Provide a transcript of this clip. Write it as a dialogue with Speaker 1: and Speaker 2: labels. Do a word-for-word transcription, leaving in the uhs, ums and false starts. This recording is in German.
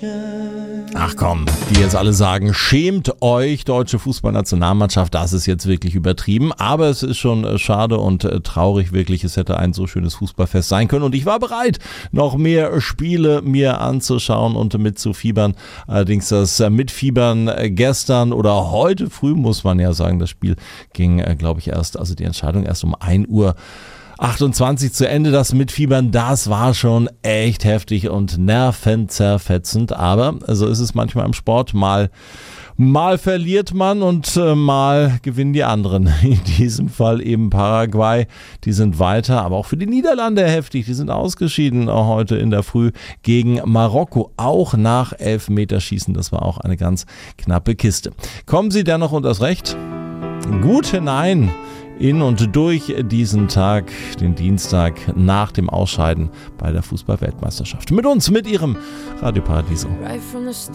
Speaker 1: Ach komm, die jetzt alle sagen, schämt euch, deutsche Fußballnationalmannschaft, das ist jetzt wirklich übertrieben, aber es ist schon schade und traurig wirklich, es hätte ein so schönes Fußballfest sein können und ich war bereit, noch mehr Spiele mir anzuschauen und mitzufiebern, allerdings das Mitfiebern gestern oder heute früh, muss man ja sagen, das Spiel ging, glaube ich, erst, also die Entscheidung erst um ein Uhr achtundzwanzig zu Ende, das Mitfiebern, das war schon echt heftig und nervenzerfetzend, aber so ist es manchmal im Sport, mal mal verliert man und äh, mal gewinnen die anderen, in diesem Fall eben Paraguay, die sind weiter, aber auch für die Niederlande heftig, die sind ausgeschieden heute in der Früh gegen Marokko, auch nach Elfmeterschießen, das war auch eine ganz knappe Kiste. Kommen Sie dennoch unters Recht? Gut hinein in und durch diesen Tag, den Dienstag nach dem Ausscheiden bei der Fußball-Weltmeisterschaft. Mit uns, mit Ihrem Radio Paradiso.